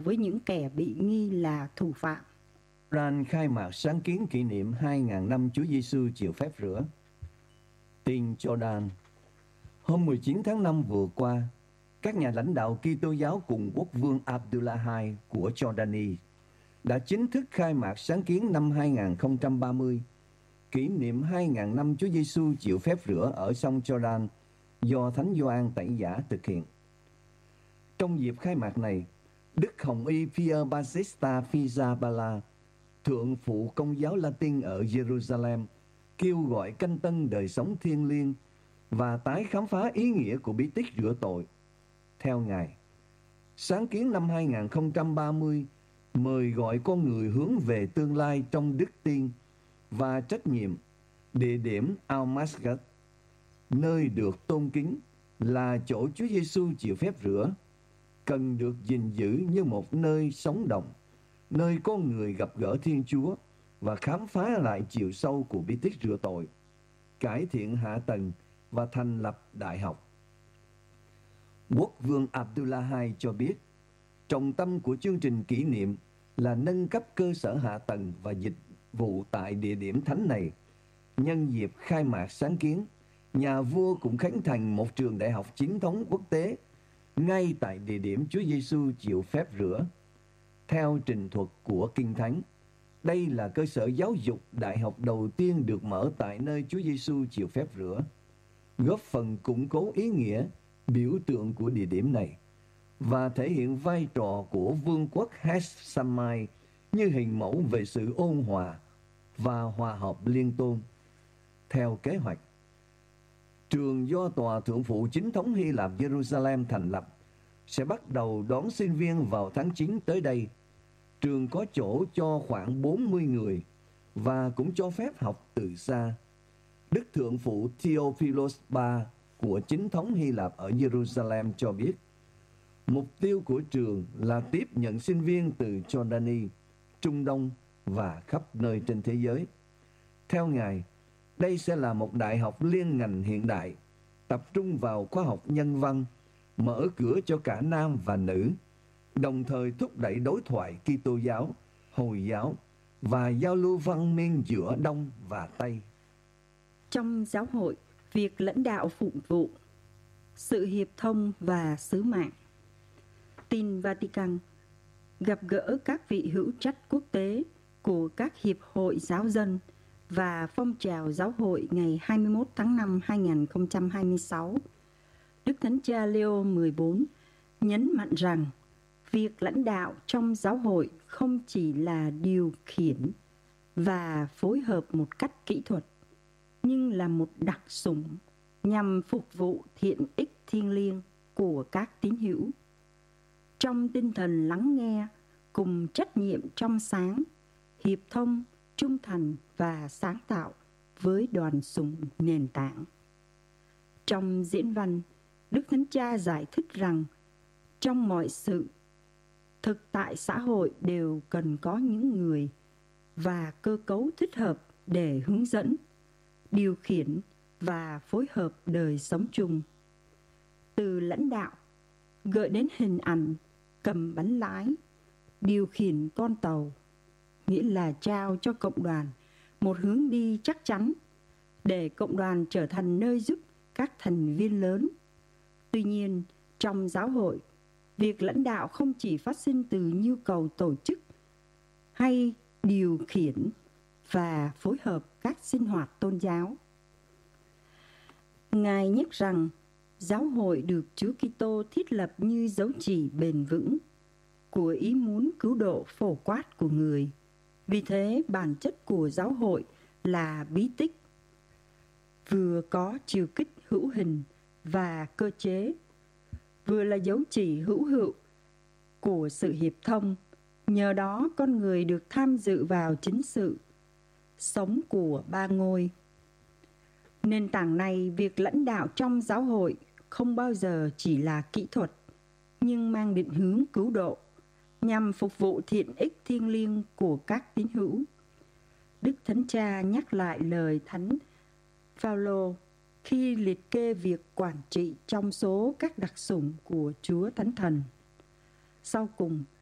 với những kẻ bị nghi là thủ phạm. Gioan khai mạc sáng kiến kỷ niệm 2.000 năm Chúa Giêsu chịu phép rửa. Tin Jordan. Hôm 19 tháng 5 vừa qua, các nhà lãnh đạo Kitô giáo cùng quốc vương Abdullah II của Jordani đã chính thức khai mạc sáng kiến năm 2030, kỷ niệm 2.000 năm Chúa Giêsu chịu phép rửa ở sông Jordan do Thánh Gioan Tẩy Giả thực hiện. Trong dịp khai mạc này, Đức Hồng Y Pier Battista Pizzaballa, thượng phụ Công giáo Latin ở Jerusalem, kêu gọi canh tân đời sống thiêng liêng và tái khám phá ý nghĩa của bí tích rửa tội. Theo Ngài, sáng kiến năm 2030 mời gọi con người hướng về tương lai trong đức tin và trách nhiệm. Địa điểm Al-Masjid, nơi được tôn kính, là chỗ Chúa Giêsu chịu phép rửa, cần được gìn giữ như một nơi sống động, nơi con người gặp gỡ Thiên Chúa và khám phá lại chiều sâu của bí tích rửa tội, cải thiện hạ tầng và thành lập đại học. Quốc vương Abdullah II cho biết, trọng tâm của chương trình kỷ niệm là nâng cấp cơ sở hạ tầng và dịch vụ tại địa điểm thánh này. Nhân dịp khai mạc sáng kiến, nhà vua cũng khánh thành một trường đại học chính thống quốc tế ngay tại địa điểm Chúa Giêsu chịu phép rửa. Theo trình thuật của Kinh Thánh, đây là cơ sở giáo dục đại học đầu tiên được mở tại nơi Chúa Giêsu chịu phép rửa, góp phần củng cố ý nghĩa biểu tượng của địa điểm này và thể hiện vai trò của vương quốc Heshsamai như hình mẫu về sự ôn hòa và hòa hợp liên tôn. Theo kế hoạch, trường do Tòa Thượng phụ Chính thống Hy Lạp Jerusalem thành lập sẽ bắt đầu đón sinh viên vào tháng 9 tới đây. Trường có chỗ cho khoảng 40 người và cũng cho phép học từ xa. Đức Thượng phụ Theophilos III của Chính thống Hy Lạp ở Jerusalem cho biết, mục tiêu của trường là tiếp nhận sinh viên từ Jordani, Trung Đông và khắp nơi trên thế giới. Theo Ngài, đây sẽ là một đại học liên ngành hiện đại, tập trung vào khoa học nhân văn, mở cửa cho cả nam và nữ, đồng thời thúc đẩy đối thoại Kitô giáo, Hồi giáo và giao lưu văn minh giữa Đông và Tây. Trong giáo hội, việc lãnh đạo phụng vụ, sự hiệp thông và sứ mạng. Tin Vatican. Gặp gỡ các vị hữu trách quốc tế của các hiệp hội giáo dân và phong trào giáo hội ngày 21 tháng 5 2026, Đức Thánh Cha Leo XIV nhấn mạnh rằng việc lãnh đạo trong giáo hội không chỉ là điều khiển và phối hợp một cách kỹ thuật, nhưng là một đặc sủng nhằm phục vụ thiện ích thiêng liêng của các tín hữu. Trong tinh thần lắng nghe cùng trách nhiệm trong sáng, hiệp thông, trung thành và sáng tạo với đoàn sủng nền tảng. Trong diễn văn, Đức Thánh Cha giải thích rằng trong mọi sự, thực tại xã hội đều cần có những người và cơ cấu thích hợp để hướng dẫn, điều khiển và phối hợp đời sống chung. Từ lãnh đạo, gợi đến hình ảnh cầm bánh lái, điều khiển con tàu, nghĩa là trao cho cộng đoàn một hướng đi chắc chắn để cộng đoàn trở thành nơi giúp các thành viên lớn. Tuy nhiên, trong giáo hội, việc lãnh đạo không chỉ phát sinh từ nhu cầu tổ chức hay điều khiển và phối hợp các sinh hoạt tôn giáo. Ngài nhắc rằng giáo hội được Chúa Kitô thiết lập như dấu chỉ bền vững của ý muốn cứu độ phổ quát của người. Vì thế, bản chất của giáo hội là bí tích, vừa có chiều kích hữu hình và cơ chế, vừa là dấu chỉ hữu hiệu của sự hiệp thông. Nhờ đó, con người được tham dự vào chính sự sống của ba ngôi. Nền tảng này, việc lãnh đạo trong giáo hội không bao giờ chỉ là kỹ thuật, nhưng mang định hướng cứu độ, nhằm phục vụ thiện ích thiêng liêng của các tín hữu. Đức Thánh Cha nhắc lại lời Thánh Phaolô khi liệt kê việc quản trị trong số các đặc sủng của Chúa Thánh Thần. Sau cùng,